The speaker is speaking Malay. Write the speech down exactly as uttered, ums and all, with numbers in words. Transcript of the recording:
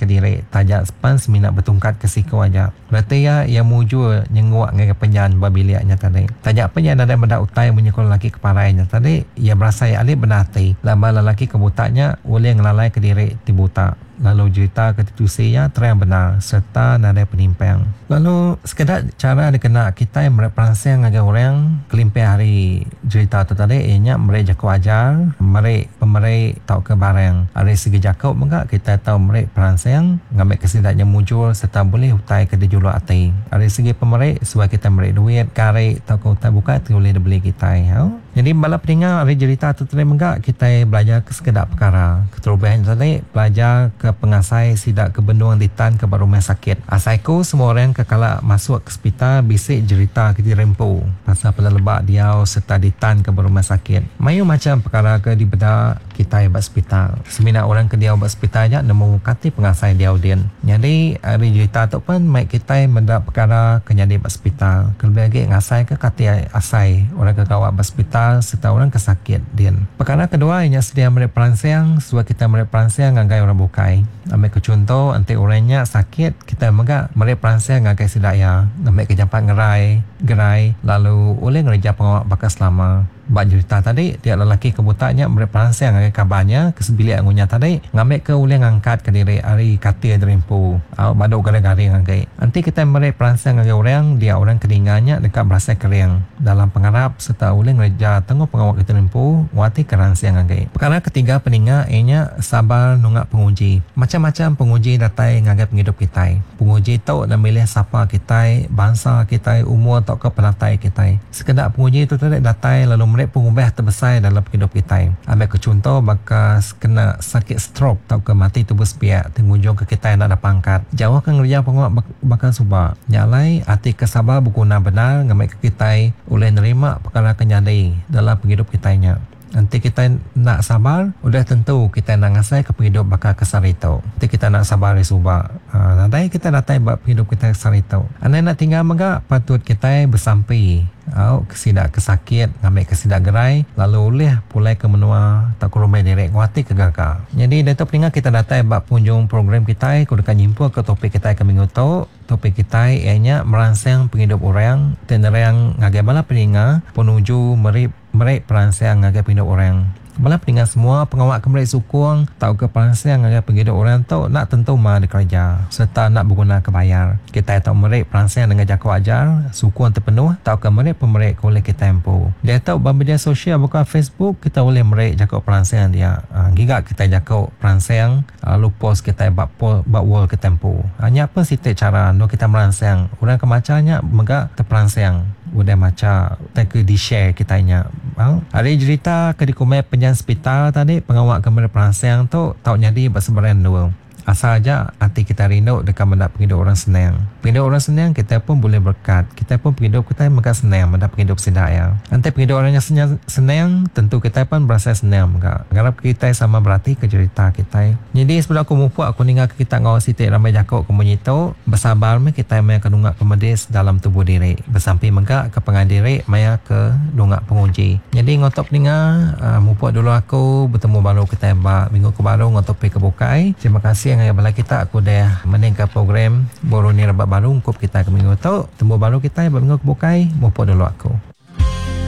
ke diri tajak sepan seminat bertungkat ke siku aja. Berarti ya yang mujur nyenguak dengan penyan babiliaknya tadi. Tajak penyan ada benda utai menyekol lelaki keparainya tadi. Ia berasa ya alih benati. Lama lelaki kebutanya boleh ngelalai ke diri dibuta. Lalu cerita ketutusinya terang benar serta nada penimpang. Lalu sekedar cara dikena kita yang merepransiang agar orang kelimpih hari cerita tu tadi ianya mereka jago ajar, mereka pemerek tahu ke barang. Dari segi jago enggak kita tahu mereka peransang ngambil kesidaknya muncul serta boleh hutai ke dijuluk hati. Dari segi pemerek sebab kita mereka duit kare tahu ke hutai buka tu boleh dibeli kita. Ya? Jadi bala pendengar hari cerita tu tadi enggak kita belajar ke sekedar perkara. Keterubahan tadi belajar ke pengasai sidak ke benung ditan ke rumah sakit. Asaiku semua orang kekala masuk ke hospital bisik cerita ke dirempu pasal pada lebak dia serta ditan ke rumah sakit. Mayu macam perkara ke di bedak kita yang hospital. Semina orang ke dia hospital aja nemu kati pengasai dia audien. Jadi hari cerita tu pun mai kita mendak perkara ke jadi hospital. Kelebih lagi ngasai ke kati asai orang ke kawat hospital serta orang kesakit din. Perkara kedua ianya sedia mereka peransang sebab kita mereka peransang ngagai orang bukai. Ambil ke contoh nanti orangnya sakit kita megak mereka peransang ngagai sedaya. Ambil ke jampat ngerai gerai lalu oleh ngerja pengawak bakal selama. Bak cerita tadi dia lelaki kebutanya mereka peransang ngagai kabarnya kesebilik angunya tadi ngambil ke oleh ngangkat ke diri hari kata derimpu au baduk gara-gara ngagai. Nanti kita mereka peransang ngagai orang dia orang kedingannya dekat berasa kering dalam pengarap serta oleh ngerja tengok pengawak kita derimpu wati keransang ngagai. Perkara ketiga peninga ianya sabar nungak penguji. Macam-macam penguji datai ngagai penghidup kita. Penguji tahu dan milih siapa kita, bangsa kita, umur atau ke penatai kita. Sekedar penguji itu tadi datai lalu mereka pengubah terbesar dalam hidup kita. Ambil ke contoh bakas kena sakit stroke atau ke mati tubuh sepiak tengujung ke kita yang nak ada pangkat. Jauh ke ngerja pengawak bak- bakal subak. Nyalai hati kesabar berguna benar ngambil ke kita oleh nerima perkara kenyadai dalam hidup kitanya. Nanti kita nak sabar, udah tentu kita nak ngasai ke hidup bakal kesar itu. Nanti kita nak sabar subak. Ha, nanti kita datang buat hidup kita kesar itu. Anda nak tinggal megak, patut kita bersampai. Oh, kesidak kesakit, ngambil kesidak gerai, lalu oleh pulai ke menua tak ke rumah direk nguati ke gaka. Jadi dari tu peningat kita datang buat punjung program kita, kudukan nyimpul ke topik kita ke minggu tu. Topik kita ianya merangsang penghidup orang dan yang ngagai bala peningat penuju merip mereka peransang ngagai penghidup orang. Bala peningat semua pengawak ke mereka sukung tahu ke peransang ngagai penghidup orang tu nak tentu mah dikerja serta nak berguna kebayar. Kita tahu mereka peransang dengan jago ajar sukung terpenuh tahu ke mereka pemerek oleh kita tempo. Dia tahu media sosial bukan Facebook kita boleh mereka jago peransang dia. Ha, gigak kita jago peransang lalu post kita bak bak wall ke tempo. Hanya apa sitik cara no kita meransang orang kemacanya megak terperansang. Udah macam tak ke di share kitanya. Ha? Ada cerita ke di komen penjan hospital tadi pengawak kamera peransang tu tahu nyadi bersebaran dua. Asal aja hati kita rindu dekat mendak penghidup orang senang. Penghidup orang senang kita pun boleh berkat. Kita pun penghidup kita maka senang mendak penghidup sedaya. Nanti penghidup orang yang senang, senang tentu kita pun berasa senang maka. Garap kita sama berarti ke cerita kita. Jadi sebelum aku mupuk aku ningal ke kita ngawal sitik ramai jakok komunito bersabar me kita maya ke dungak pemedis dalam tubuh diri. Bersampai maka ke pengadiri maya ke dungak penguji. Jadi ngotok ningal uh, mupuk dulu aku bertemu baru kita bak minggu ke baru ngotok pergi ke bukai. Terima kasih yang bala kita aku dah meningkat program baru ni rabat baru ngkup kita ke minggu tu temu baru kita yang minggu kebukai mumpuk dulu aku.